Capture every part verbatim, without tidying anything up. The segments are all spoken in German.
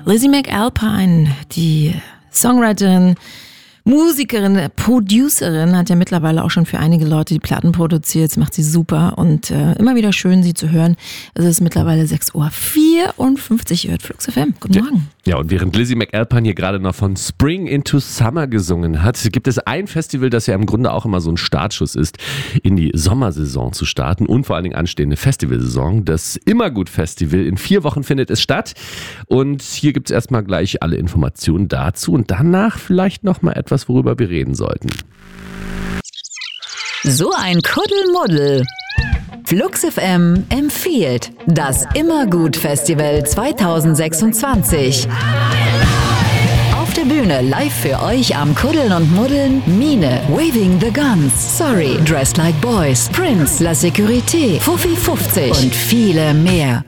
Lizzie McAlpine, die Songwriterin, Musikerin, Producerin, hat ja mittlerweile auch schon für einige Leute die Platten produziert. Das macht sie super und äh, immer wieder schön, sie zu hören. Es ist mittlerweile sechs Uhr vierundfünfzig, ihr hört Flux F M. Guten Morgen. Ja, und während Lizzie McAlpine hier gerade noch von Spring into Summer gesungen hat, gibt es ein Festival, das ja im Grunde auch immer so ein Startschuss ist, in die Sommersaison zu starten und vor allen Dingen anstehende Festivalsaison. Das Immergut-Festival. In vier Wochen findet es statt und hier gibt es erstmal gleich alle Informationen dazu und danach vielleicht noch mal etwas, worüber wir reden sollten. So ein Kuddelmuddel. Flux F M empfiehlt das Immergut-Festival zwanzig sechsundzwanzig. Auf der Bühne live für euch am Kuddeln und Muddeln Mine, Waving the Guns, Sorry, Dressed Like Boys, Prince, La Sécurité, Fuffi fünfzig und viele mehr.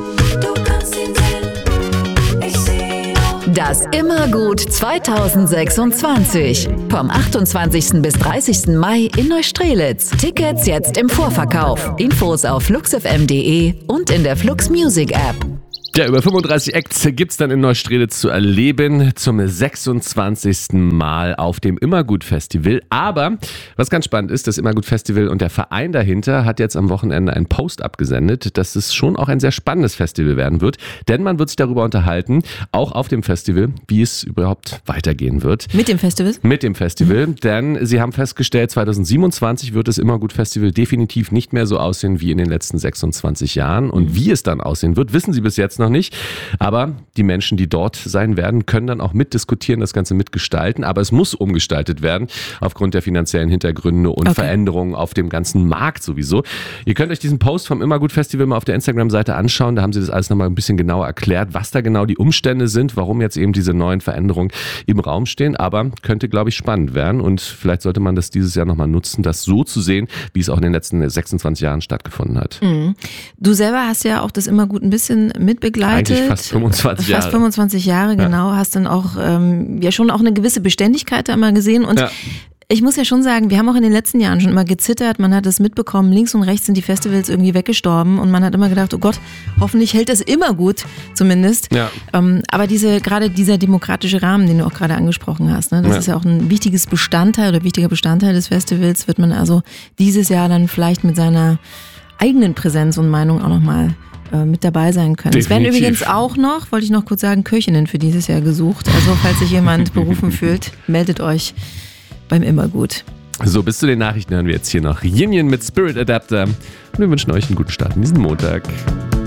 Das Immergut zwanzig sechsundzwanzig. Vom achtundzwanzigsten bis dreißigsten Mai in Neustrelitz. Tickets jetzt im Vorverkauf. Infos auf flux f m punkt de und in der Flux Music App. Ja, über fünfunddreißig Acts gibt es dann in Neustrelitz zu erleben zum sechsundzwanzigsten Mal auf dem Immergut-Festival. Aber was ganz spannend ist, das Immergut-Festival und der Verein dahinter hat jetzt am Wochenende einen Post abgesendet, dass es schon auch ein sehr spannendes Festival werden wird. Denn man wird sich darüber unterhalten, auch auf dem Festival, wie es überhaupt weitergehen wird. Mit dem Festival? Mit dem Festival, mhm. denn sie haben festgestellt, zwanzig siebenundzwanzig wird das Immergut-Festival definitiv nicht mehr so aussehen wie in den letzten sechsundzwanzig Jahren. Und wie es dann aussehen wird, wissen sie bis jetzt noch nicht. Aber die Menschen, die dort sein werden, können dann auch mitdiskutieren, das Ganze mitgestalten. Aber es muss umgestaltet werden aufgrund der finanziellen Hintergründe und okay. Veränderungen auf dem ganzen Markt sowieso. Ihr könnt euch diesen Post vom Immergut-Festival mal auf der Instagram-Seite anschauen. Da haben sie das alles nochmal ein bisschen genauer erklärt, was da genau die Umstände sind, warum jetzt eben diese neuen Veränderungen im Raum stehen. Aber könnte, glaube ich, spannend werden. Und vielleicht sollte man das dieses Jahr nochmal nutzen, das so zu sehen, wie es auch in den letzten sechsundzwanzig Jahren stattgefunden hat. Mhm. Du selber hast ja auch das Immergut ein bisschen mitbegleitet. Eigentlich fast fünfundzwanzig Jahre. Fast fünfundzwanzig Jahre, genau. Ja. Hast dann auch ähm, ja schon auch eine gewisse Beständigkeit da immer gesehen. Und ja. ich muss ja schon sagen, wir haben auch in den letzten Jahren schon immer gezittert. Man hat es mitbekommen, links und rechts sind die Festivals irgendwie weggestorben. Und man hat immer gedacht, oh Gott, hoffentlich hält das immer gut, zumindest. Ja. Ähm, aber diese gerade dieser demokratische Rahmen, den du auch gerade angesprochen hast, ne, das ja. ist ja auch ein wichtiges Bestandteil oder wichtiger Bestandteil des Festivals, wird man also dieses Jahr dann vielleicht mit seiner eigenen Präsenz und Meinung auch nochmal mit dabei sein können. Definitiv. Es werden übrigens auch noch, wollte ich noch kurz sagen, Köchinnen für dieses Jahr gesucht. Also falls sich jemand berufen fühlt, meldet euch beim Immergut. So, bis zu den Nachrichten hören wir jetzt hier noch Yin Yin mit Spirit Adapter. Und wir wünschen euch einen guten Start in diesen Montag.